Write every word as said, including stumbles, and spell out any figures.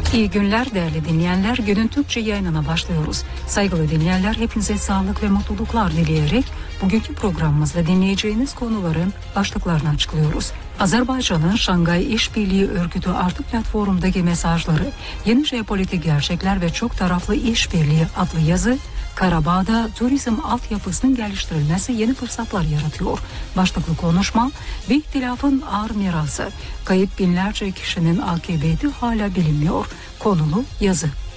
İyi günler değerli dinleyenler. Günün Türkçe yayınına başlıyoruz. Saygılı dinleyenler, hepinize sağlık ve mutluluklar dileyerek bugünkü programımızda dinleyeceğiniz konuların başlıklarını açıklıyoruz. Azerbaycan'ın Şangay İşbirliği Örgütü Artı platformundaki mesajları, yeni jeopolitik gerçekler ve çok taraflı işbirliği adlı yazı, Karabağ'da turizm altyapısının geliştirilmesi yeni fırsatlar yaratıyor. Başlıklı konuşma ve ihtilafın ağır mirası, kayıp binlerce kişinin akıbeti hala bilinmiyor. Konulu yazı.